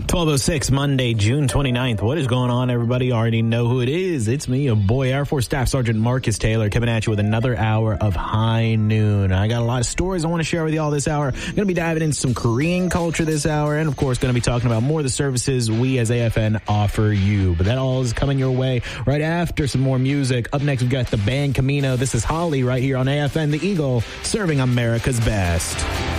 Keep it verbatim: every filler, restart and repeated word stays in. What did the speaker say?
twelve oh six, Monday, June twenty-ninth. What is going on, everybody? Already know who it is. It's me, your boy, Air Force Staff Sergeant Marcus Taylor, coming at you with another hour of High Noon. I got a lot of stories I want to share with you all this hour. Going to be diving into some Korean culture this hour, and of course, going to be talking about more of the services we as A F N offer you. But that all is coming your way right after some more music. Up next, we've got the band Camino. This is Holly right here on A F N, the Eagle, serving America's best.